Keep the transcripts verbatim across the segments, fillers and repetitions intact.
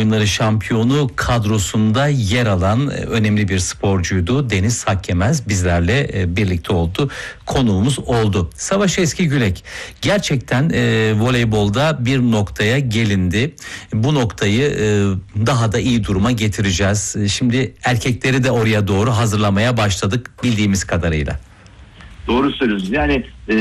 Oyunları şampiyonu kadrosunda yer alan önemli bir sporcuydu. Deniz Hakkemez bizlerle birlikte oldu. Konuğumuz oldu. Savaş Eskigülek, gerçekten e, voleybolda bir noktaya gelindi. Bu noktayı e, daha da iyi duruma getireceğiz. Şimdi erkekleri de oraya doğru hazırlamaya başladık bildiğimiz kadarıyla. Doğru söylüyorsunuz. Yani e,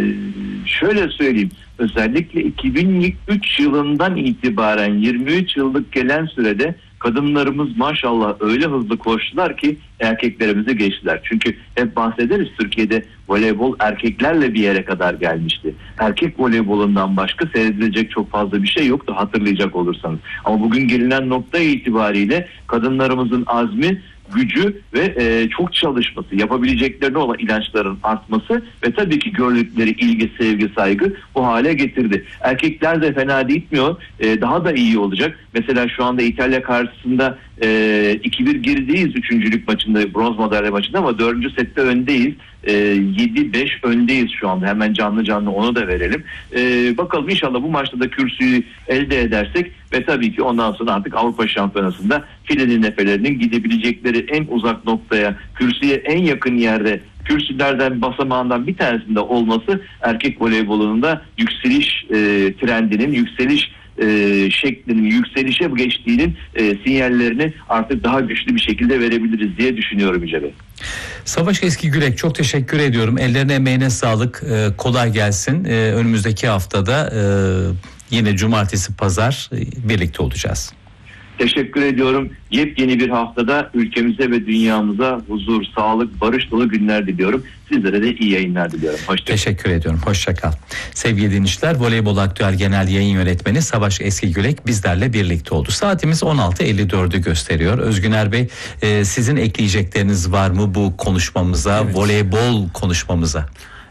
şöyle söyleyeyim. Özellikle iki bin üç yılından itibaren yirmi üç yıllık gelen sürede kadınlarımız maşallah öyle hızlı koştular ki erkeklerimizi geçtiler. Çünkü hep bahsederiz, Türkiye'de voleybol erkeklerle bir yere kadar gelmişti. Erkek voleybolundan başka seyredilecek çok fazla bir şey yoktu, hatırlayacak olursanız. Ama bugün gelinen nokta itibariyle kadınlarımızın azmi, gücü ve e, çok çalışması, yapabileceklerine olan inançların artması ve tabii ki gördükleri ilgi, sevgi, saygı bu hale getirdi. Erkekler de fena gitmiyor. E, daha da iyi olacak. Mesela şu anda İtalya karşısında e, iki bir gerideyiz üçüncülük maçında, bronz madalya maçında, ama dördüncü sette öndeyiz. E, yedi beş öndeyiz şu anda. Hemen canlı canlı onu da verelim. E, bakalım inşallah bu maçta da kürsüyü elde edersek ve tabii ki ondan sonra artık Avrupa Şampiyonası'nda filenin nefelerinin gidebilecekleri en uzak noktaya, kürsüye en yakın yerde, kürsülerden basamağından bir tanesinde olması erkek voleybolunun da yükseliş e, trendinin, yükseliş e, şeklinin, yükselişe geçtiğinin e, sinyallerini artık daha güçlü bir şekilde verebiliriz diye düşünüyorum Yüce Bey. Savaş Eskigülek, çok teşekkür ediyorum. Ellerine emeğine sağlık. Ee, kolay gelsin. Ee, önümüzdeki haftada e, yine cumartesi pazar e, birlikte olacağız. Teşekkür ediyorum. Yepyeni bir haftada ülkemize ve dünyamıza huzur, sağlık, barış dolu günler diliyorum. Sizlere de iyi yayınlar diliyorum. Hoşça kalın. Teşekkür ediyorum. Hoşça kal. Sevgili dinleyiciler, Voleybol Aktüel Genel Yayın Yönetmeni Savaş Eskigülek bizlerle birlikte oldu. Saatimiz on altı elli dördü gösteriyor. Özgüner Bey, e, sizin ekleyecekleriniz var mı bu konuşmamıza, evet, voleybol konuşmamıza?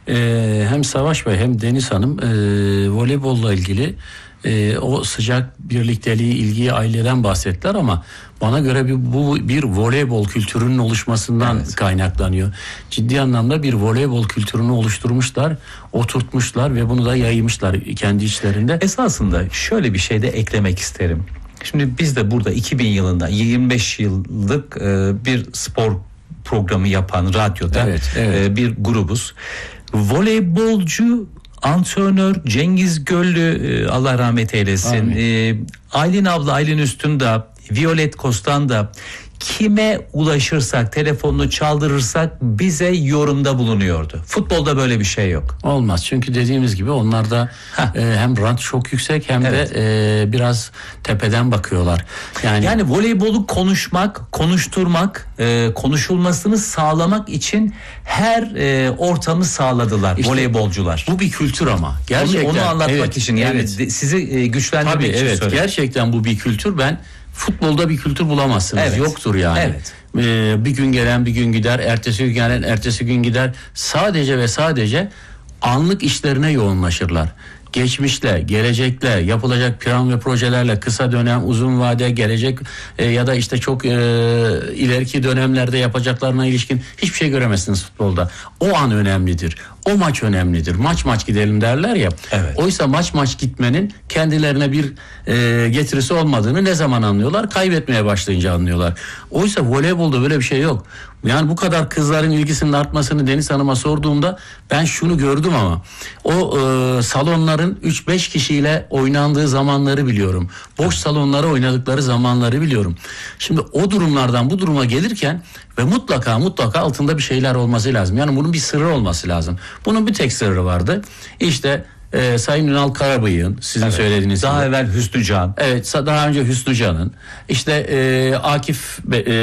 Ee, hem Savaş Bey hem Deniz Hanım e, voleybolla ilgili e, o sıcak birlikteliği, ilgiyi, aileden bahsettiler ama bana göre bir, bu bir voleybol kültürünün oluşmasından evet. kaynaklanıyor. Ciddi anlamda bir voleybol kültürünü oluşturmuşlar, oturtmuşlar ve bunu da yaymışlar kendi içlerinde. Esasında şöyle bir şey de eklemek isterim. Şimdi biz de burada iki bin yılında yirmi beş yıllık e, bir spor programı yapan radyoda evet, evet. E, bir grubuz. Voleybolcu antrenör Cengiz Göllü, Allah rahmet eylesin, e, Aylin abla, Aylin Üstündağ, Violet Kostanda, kime ulaşırsak, telefonunu çaldırırsak bize yorumda bulunuyordu. Futbolda böyle bir şey yok. Olmaz, çünkü dediğimiz gibi onlarda e, hem rant çok yüksek hem evet. de e, biraz tepeden bakıyorlar. Yani yani voleybolu konuşmak, konuşturmak, e, konuşulmasını sağlamak için her e, ortamı sağladılar işte, voleybolcular. Bu bir kültür ama. Gerçekten. Onu, onu anlatmak evet, için yani evet. de, sizi e, güçlendirmek Tabii, için evet, söylüyorum. Gerçekten bu bir kültür. Ben futbolda bir kültür bulamazsınız. Evet. Yoktur yani. Evet. Ee, bir gün gelen bir gün gider, ertesi gün gelen ertesi gün gider. Sadece ve sadece anlık işlerine yoğunlaşırlar. Geçmişle, gelecekle, yapılacak plan ve projelerle, kısa dönem, uzun vade, gelecek e, ya da işte çok e, ileriki dönemlerde yapacaklarına ilişkin hiçbir şey göremezsiniz futbolda. O an önemlidir. O maç önemlidir. Maç maç gidelim derler ya. Evet. Oysa maç maç gitmenin kendilerine bir e, getirisi olmadığını ne zaman anlıyorlar? Kaybetmeye başlayınca anlıyorlar. Oysa voleybolda böyle bir şey yok. Yani bu kadar kızların ilgisinin artmasını Deniz Hanım'a sorduğumda ben şunu gördüm ama o e, salonların üç beş kişiyle oynandığı zamanları biliyorum. Boş salonlara oynadıkları zamanları biliyorum. Şimdi o durumlardan bu duruma gelirken ve mutlaka mutlaka altında bir şeyler olması lazım. Yani bunun bir sırrı olması lazım. Bunun bir tek sırrı vardı. İşte e, Sayın Ünal Karabıyık'ın sizin evet. söylediğiniz daha gibi. evvel Hüsnü Can. Evet, daha önce Hüsnü Can'ın. İşte e, Akif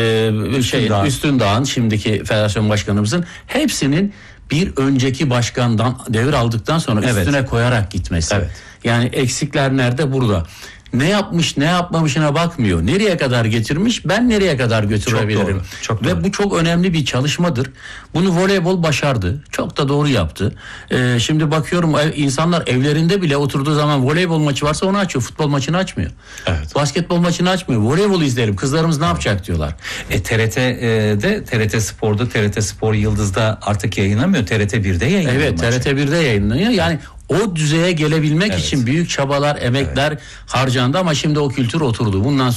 e, şey Üstündağ'ın, şimdiki federasyon başkanımızın, hepsinin bir önceki başkandan devir aldıktan sonra evet. üstüne koyarak gitmesi. Evet. Yani eksikler nerede? Burada. Ne yapmış, ne yapmamışına bakmıyor. Nereye kadar getirmiş, ben nereye kadar götürebilirim. Çok doğru, çok doğru. Ve bu çok önemli bir çalışmadır. Bunu voleybol başardı. Çok da doğru yaptı. Ee, şimdi bakıyorum insanlar evlerinde bile oturduğu zaman voleybol maçı varsa onu açıyor. Futbol maçını açmıyor. Evet. Basketbol maçını açmıyor. Voleybol izleyelim. Kızlarımız ne evet. yapacak diyorlar. E, T R T'de, T R T Spor'da, T R T Spor Yıldız'da artık yayınlamıyor. T R T birde yayınlanıyor. Evet, T R T birde yayınlanıyor. Yani o düzeye gelebilmek evet. için büyük çabalar, emekler evet. harcandı ama şimdi o kültür oturdu. Bundan